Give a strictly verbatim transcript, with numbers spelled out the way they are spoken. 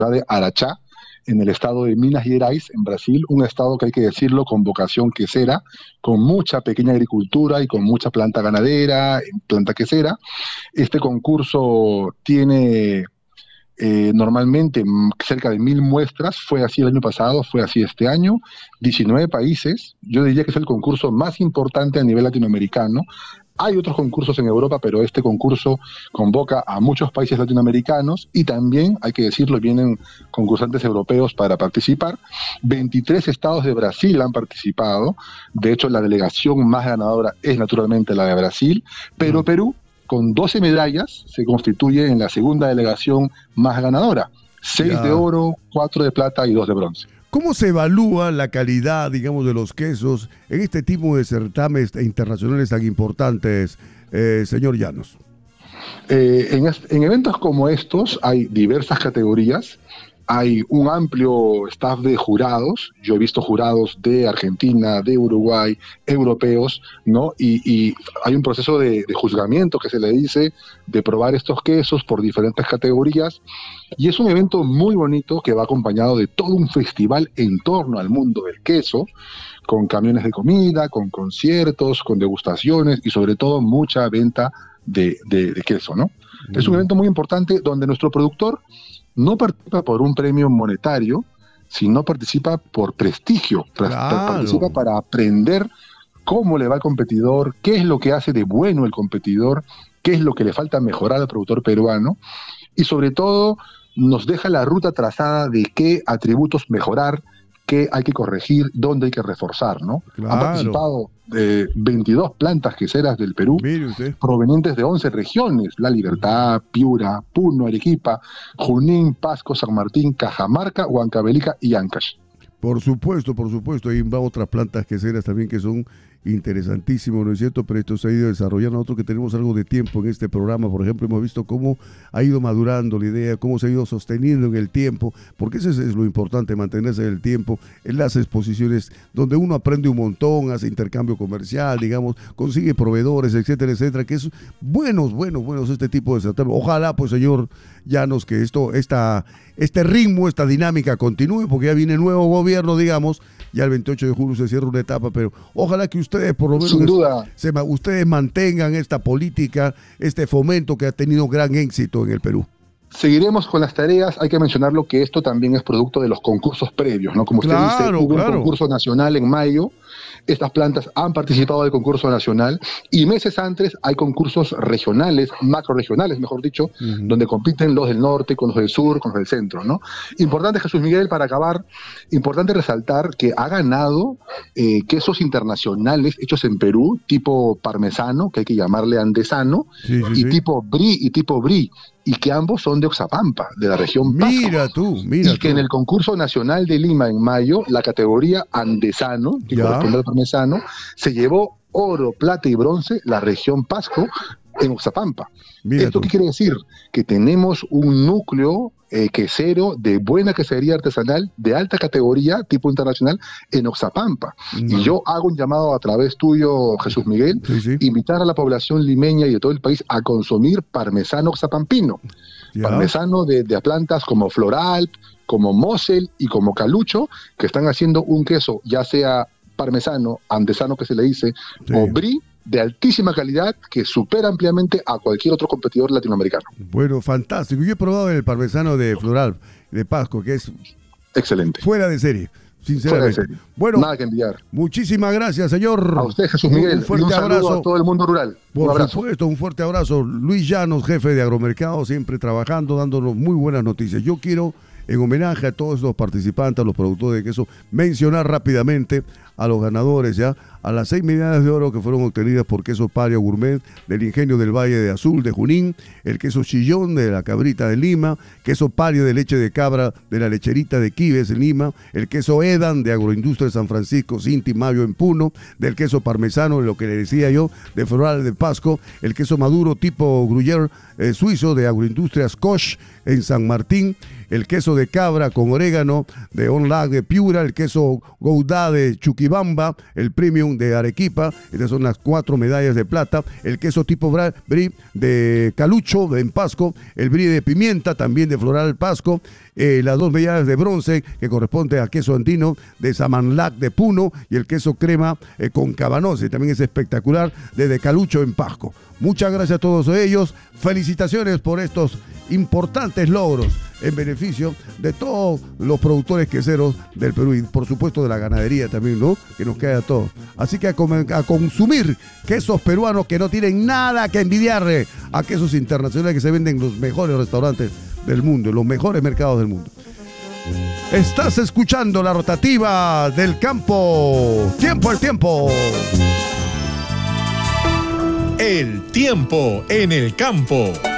de Arachá, en el estado de Minas Gerais, en Brasil, un estado que hay que decirlo con vocación quesera, con mucha pequeña agricultura y con mucha planta ganadera, planta quesera. Este concurso tiene eh, normalmente cerca de mil muestras, fue así el año pasado, fue así este año, diecinueve países, yo diría que es el concurso más importante a nivel latinoamericano. Hay otros concursos en Europa, pero este concurso convoca a muchos países latinoamericanos y también, hay que decirlo, vienen concursantes europeos para participar. veintitrés estados de Brasil han participado. De hecho, la delegación más ganadora es naturalmente la de Brasil, pero Perú, con doce medallas, se constituye en la segunda delegación más ganadora. seis de oro, cuatro de plata y dos de bronce. ¿Cómo se evalúa la calidad, digamos, de los quesos en este tipo de certámenes internacionales tan importantes, eh, señor Llanos? Eh, en, en eventos como estos hay diversas categorías, hay un amplio staff de jurados. Yo he visto jurados de Argentina, de Uruguay, europeos, ¿no? Y, y hay un proceso de, de juzgamiento que se le dice, de probar estos quesos por diferentes categorías. Y es un evento muy bonito que va acompañado de todo un festival en torno al mundo del queso, con camiones de comida, con conciertos, con degustaciones y sobre todo mucha venta de, de, de queso, ¿no? Mm. Es un evento muy importante donde nuestro productor no participa por un premio monetario, sino participa por prestigio, claro. Participa para aprender cómo le va al competidor, qué es lo que hace de bueno el competidor, qué es lo que le falta mejorar al productor peruano y sobre todo nos deja la ruta trazada de qué atributos mejorar, qué hay que corregir, dónde hay que reforzar, ¿no? Claro. Han participado eh, veintidós plantas queseras del Perú, provenientes de once regiones: La Libertad, Piura, Puno, Arequipa, Junín, Pasco, San Martín, Cajamarca, Huancavelica y Ancash. Por supuesto, por supuesto, hay otras plantas queseras también que son interesantísimos, ¿no es cierto? Pero esto se ha ido desarrollando. Nosotros que tenemos algo de tiempo en este programa, por ejemplo, hemos visto cómo ha ido madurando la idea, cómo se ha ido sosteniendo en el tiempo, porque eso es, es lo importante, mantenerse en el tiempo, en las exposiciones donde uno aprende un montón, hace intercambio comercial, digamos, consigue proveedores, etcétera, etcétera, que es buenos, buenos, buenos este tipo de certamen. Ojalá, pues, señor Llanos, que esto, esta, este ritmo, esta dinámica continúe, porque ya viene nuevo gobierno, digamos, ya el veintiocho de julio se cierra una etapa, pero ojalá que ustedes por lo menos Sin duda. Se, ustedes mantengan esta política, este fomento que ha tenido gran éxito en el Perú. Seguiremos con las tareas. Hay que mencionarlo que esto también es producto de los concursos previos, ¿no? Como usted claro, dice, hubo claro. un concurso nacional en mayo. Estas plantas han participado del concurso nacional y meses antes hay concursos regionales, macro-regionales, mejor dicho, uh-huh. donde compiten los del norte con los del sur, con los del centro, ¿no? Importante, Jesús Miguel, para acabar, importante resaltar que ha ganado eh, quesos internacionales hechos en Perú, tipo parmesano, que hay que llamarle andesano, sí, sí, y sí. tipo brie y tipo brie, y que ambos son de Oxapampa, de la región Pasco. Mira tú, mira Y que tú. en el concurso nacional de Lima en mayo, la categoría andesano, que ya. corresponde al parmesano, se llevó oro, plata y bronce la región Pasco en Oxapampa. Mira ¿Esto tú. qué quiere decir? Que tenemos un núcleo eh, quesero de buena quesería artesanal de alta categoría, tipo internacional, en Oxapampa. Mm. Y yo hago un llamado a través tuyo, Jesús Miguel, sí, sí. invitar a la población limeña y de todo el país a consumir parmesano oxapampino. Ya. Parmesano de, de plantas como Floral, como Mosel y como Calucho, que están haciendo un queso, ya sea parmesano, andesano que se le dice, sí. o brie, de altísima calidad que supera ampliamente a cualquier otro competidor latinoamericano. Bueno, fantástico. Yo he probado el parmesano de Floral, de Pasco, que es excelente. Fuera de serie, sinceramente. Fuera de serie. Bueno, nada que enviar. Muchísimas gracias, señor. A usted, Jesús Miguel. Un fuerte y un abrazo a todo el mundo rural. Por un abrazo. supuesto, un fuerte abrazo. Luis Llanos, jefe de Agromercado, siempre trabajando, dándonos muy buenas noticias. Yo quiero, en homenaje a todos los participantes, a los productores de queso, mencionar rápidamente a los ganadores, ya, a las seis medallas de oro que fueron obtenidas por Queso Paria Gourmet del Ingenio del Valle de Azul de Junín, el queso Chillón de la Cabrita de Lima, queso Paria de leche de cabra de la Lecherita de Quibes en Lima, el queso Edan de Agroindustria de San Francisco, Cinti Mayo en Puno, del queso parmesano, lo que le decía yo, de Floral de Pasco, el queso maduro tipo Gruyère eh, suizo de Agroindustrias Koch en San Martín, el queso de cabra con orégano de Onlag de Piura, el queso Gouda de Chuquibamba, el premium de Arequipa, estas son las cuatro medallas de plata, el queso tipo brie de Calucho de en Pasco, el brie de pimienta también de Floral Pasco, eh, las dos medallas de bronce que corresponde a queso andino de Samanlac de Puno y el queso crema eh, con cabanose, también es espectacular, de Calucho en Pasco. Muchas gracias a todos ellos, felicitaciones por estos importantes logros en beneficio de todos los productores queseros del Perú y por supuesto de la ganadería también, ¿no? Que nos queda a todos. Así que a, a consumir quesos peruanos que no tienen nada que envidiarle a quesos internacionales que se venden en los mejores restaurantes del mundo, en los mejores mercados del mundo. Estás escuchando la rotativa del campo. ¡Tiempo al tiempo! El tiempo en el campo.